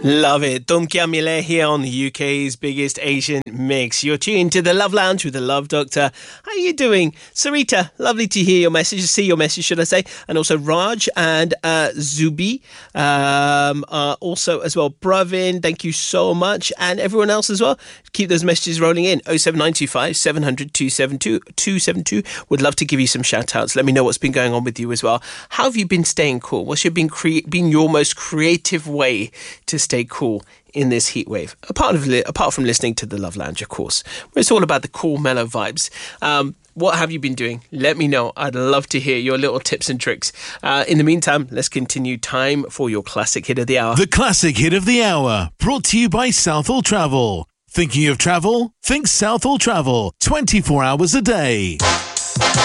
Love it. Tum Kya Mile here on the UK's biggest Asian mix. You're tuned to the Love Lounge with the Love Doctor. How are you doing? Sarita, lovely to hear your message, see your message, should I say. And also Raj and Zubi. Also as well, Pravin, thank you so much. And everyone else as well. Keep those messages rolling in. 07925 700 272. Would love to give you some shout outs. Let me know what's been going on with you as well. How have you been staying cool? What's been your most creative way to stay cool in this heat wave? Apart from listening to the Love Lounge, of course, where it's all about the cool, mellow vibes. What have you been doing? Let me know. I'd love to hear your little tips and tricks. In the meantime, let's continue. Time for your classic hit of the hour. The classic hit of the hour, brought to you by Southall Travel. Thinking of travel? Think Southall Travel. 24 hours a day.